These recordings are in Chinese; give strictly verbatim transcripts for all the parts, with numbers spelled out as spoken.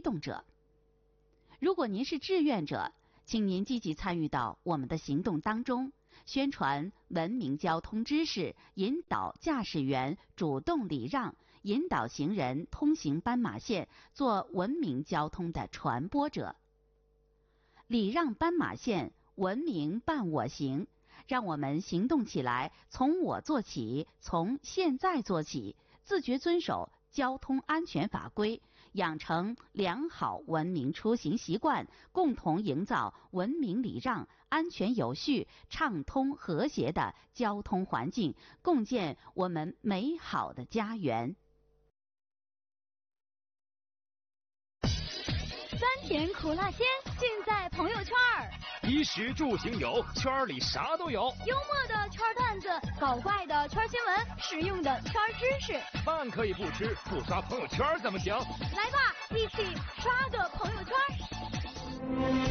动者。如果您是志愿者，请您积极参与到我们的行动当中，宣传文明交通知识，引导驾驶员主动礼让，引导行人通行斑马线，做文明交通的传播者。礼让斑马线，文明伴我行，让我们行动起来，从我做起，从现在做起，自觉遵守交通安全法规，养成良好文明出行习惯，共同营造文明礼让、安全有序、畅通和谐的交通环境，共建我们美好的家园。 酸甜苦辣鲜，尽在朋友圈儿。 衣食住行有，圈里啥都有。 幽默的圈段子，搞怪的圈新闻，实用的圈知识。 饭可以不吃，不刷朋友圈怎么行？ 来吧，一起刷个朋友圈。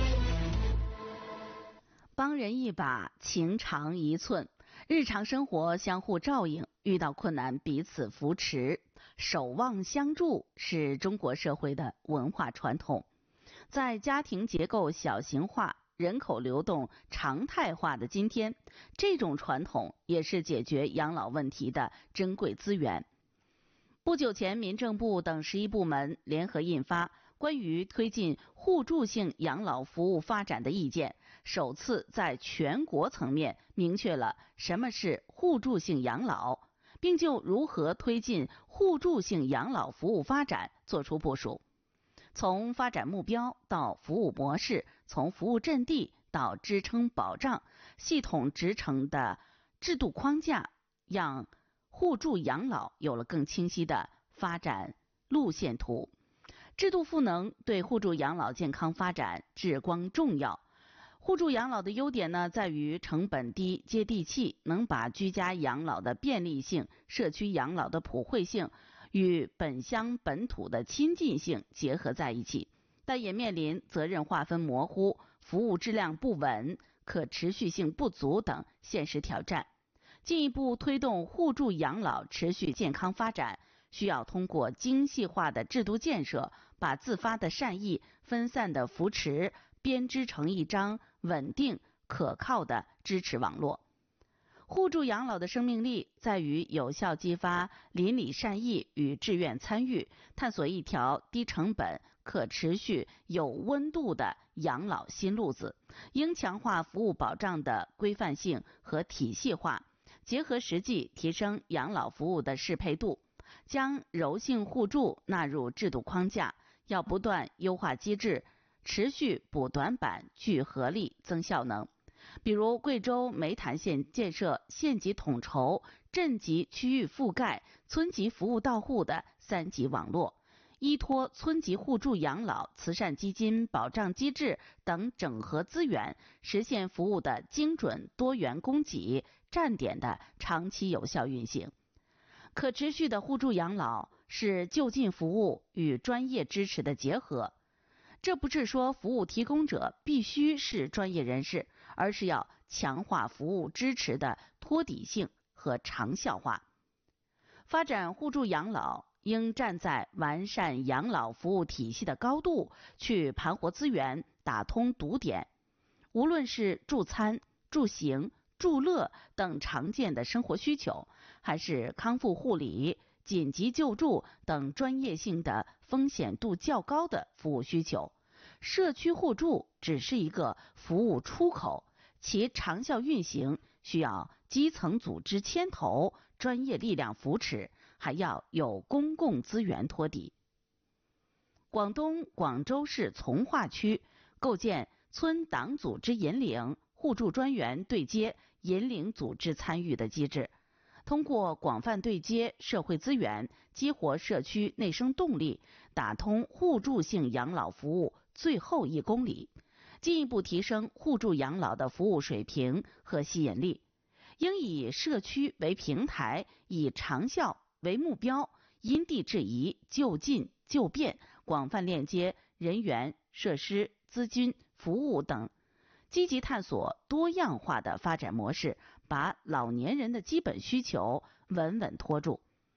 帮人一把，情长一寸。日常生活相互照应，遇到困难彼此扶持，守望相助是中国社会的文化传统。在家庭结构小型化、人口流动常态化的今天，这种传统也是解决养老问题的珍贵资源。不久前，民政部等十一部门联合印发关于推进互助性养老服务发展的意见，首次在全国层面明确了什么是互助性养老，并就如何推进互助性养老服务发展作出部署。从发展目标到服务模式，从服务阵地到支撑保障，系统制成的制度框架，让互助养老有了更清晰的发展路线图。制度赋能对互助养老健康发展至关重要。互助养老的优点呢，在于成本低、接地气，能把居家养老的便利性、社区养老的普惠性与本乡本土的亲近性结合在一起，但也面临责任划分模糊、服务质量不稳、可持续性不足等现实挑战。进一步推动互助养老持续健康发展，需要通过精细化的制度建设，把自发的善意、分散的扶持编织成一张稳定可靠的支持网络。互助养老的生命力在于有效激发邻里善意与志愿参与，探索一条低成本、可持续、有温度的养老新路子。应强化服务保障的规范性和体系化，结合实际提升养老服务的适配度，将柔性互助纳入制度框架，要不断优化机制，持续补短板、聚合力、增效能。比如贵州梅潭县建设县级统筹、镇级区域覆盖、村级服务到户的三级网络，依托村级互助养老、慈善基金、保障机制等整合资源，实现服务的精准多元供给、站点的长期有效运行。可持续的互助养老是就近服务与专业支持的结合。这不是说服务提供者必须是专业人士，而是要强化服务支持的托底性和长效化。发展互助养老应站在完善养老服务体系的高度去盘活资源，打通堵点。无论是助餐、助行、助乐等常见的生活需求，还是康复护理、紧急救助等专业性的风险度较高的服务需求，社区互助只是一个服务出口，其长效运行需要基层组织牵头、专业力量扶持，还要有公共资源托底。广东广州市从化区构建村党组织引领、互助专员对接、引领组织参与的机制，通过广泛对接社会资源，激活社区内生动力，打通互助性养老服务最后一公里，进一步提升互助养老的服务水平和吸引力。应以社区为平台，以长效为目标，因地制宜、就近就便，广泛链接人员、设施、资金、服务等，积极探索多样化的发展模式，把老年人的基本需求稳稳托住。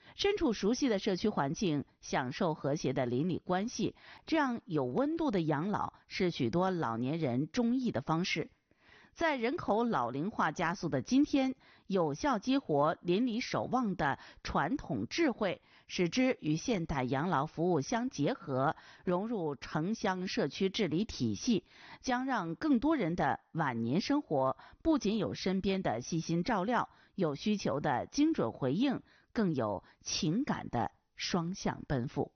身处熟悉的社区环境，享受和谐的邻里关系，这样有温度的养老是许多老年人中意的方式。在人口老龄化加速的今天，有效激活邻里守望的传统智慧，使之与现代养老服务相结合，融入城乡社区治理体系，将让更多人的晚年生活不仅有身边的细心照料，有需求的精准回应，更有情感的双向奔赴。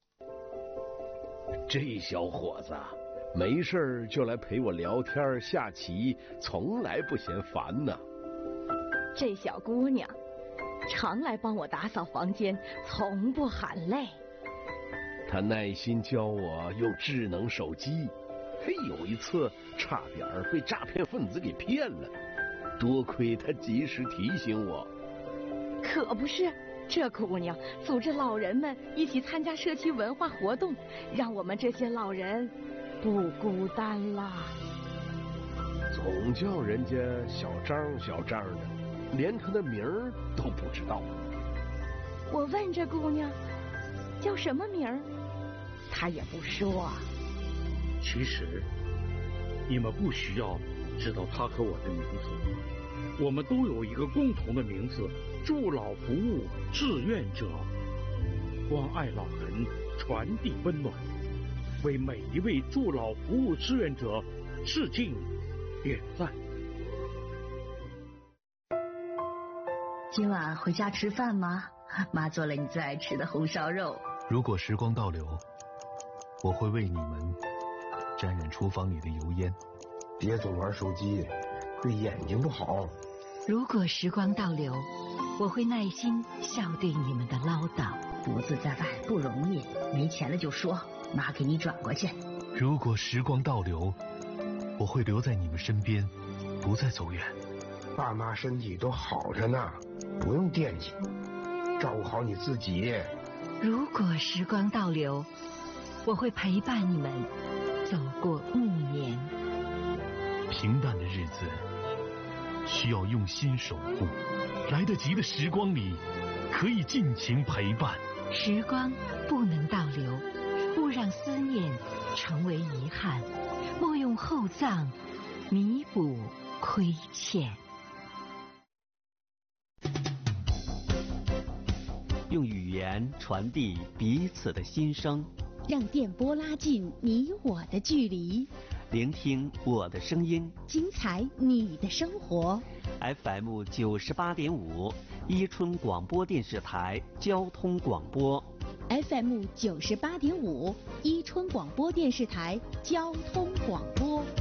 这小伙子没事儿就来陪我聊天下棋，从来不嫌烦呢。 这小姑娘常来帮我打扫房间，从不喊累。 她耐心教我用智能手机，嘿，有一次差点被诈骗分子给骗了，多亏她及时提醒我。 可不是，这姑娘组织老人们一起参加社区文化活动，让我们这些老人不孤单啦。 总叫人家小张小张的，连他的名儿都不知道。 我问这姑娘叫什么名儿，她也不说。 其实你们不需要知道她和我的名字，我们都有一个共同的名字：助老服务志愿者，关爱老人，传递温暖，为每一位助老服务志愿者致敬点赞。 今晚回家吃饭吗？妈做了你最爱吃的红烧肉。 如果时光倒流，我会为你们沾染厨房里的油烟。 别总玩手机，对眼睛不好。 如果时光倒流，我会耐心笑对你们的唠叨。独自在外不容易，没钱了就说，妈给你转过去。 如果时光倒流，我会留在你们身边，不再走远。 爸妈身体都好着呢，不用惦记，照顾好你自己。 如果时光倒流，我会陪伴你们走过暮年。 平淡的日子需要用心守护，来得及的时光里可以尽情陪伴。 时光不能倒流，勿让思念成为遗憾，莫用厚葬弥补亏欠。 用语言传递彼此的心声， 让电波拉近你我的距离， 聆听我的声音， 精彩你的生活。 F M 九十八点五，伊春广播电视台交通广播。 F M 九十八点五，伊春广播电视台交通广播。